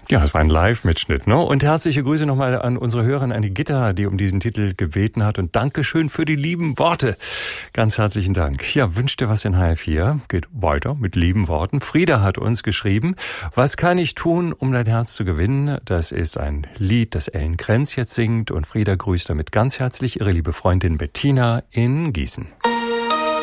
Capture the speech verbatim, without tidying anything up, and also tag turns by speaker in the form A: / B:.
A: Ja, es war ein Live-Mitschnitt, ne? Und herzliche Grüße nochmal an unsere Hörerin, an die Gitter, die um diesen Titel gebeten hat. Und Dankeschön für die lieben Worte. Ganz herzlichen Dank. Ja, wünscht dir was in H F vier? Geht weiter mit lieben Worten. Frieda hat uns geschrieben, was kann ich tun, um dein Herz zu gewinnen? Das ist ein Lied, das Ellen Krenz jetzt singt. Und Frieda grüßt damit ganz herzlich ihre liebe Freundin Bettina in Gießen.